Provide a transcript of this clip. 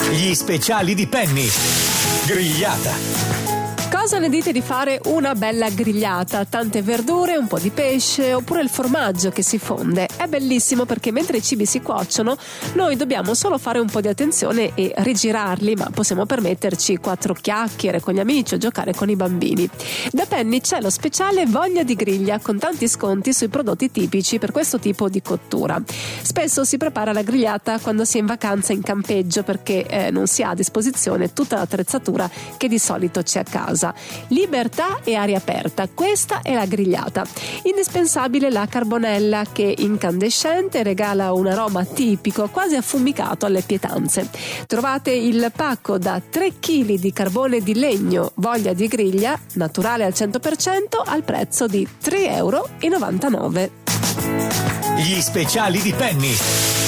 Gli speciali di Penny. Grigliata. Cosa ne dite di fare una bella grigliata? Tante verdure, un po' di pesce oppure il formaggio che si fonde. È bellissimo perché mentre i cibi si cuociono noi dobbiamo solo fare un po' di attenzione e rigirarli, ma possiamo permetterci 4 chiacchiere con gli amici o giocare con i bambini. Da Penny c'è lo speciale Voglia di griglia con tanti sconti sui prodotti tipici per questo tipo di cottura. Spesso si prepara la grigliata quando si è in vacanza in campeggio perché non si ha a disposizione tutta l'attrezzatura che di solito c'è a casa. Libertà e aria aperta, questa è la grigliata. Indispensabile la carbonella che incandescente regala un aroma tipico quasi affumicato alle pietanze. Trovate il pacco da 3 kg di carbone di legno Voglia di griglia naturale al 100% al prezzo di €3,99. Gli speciali di Penny.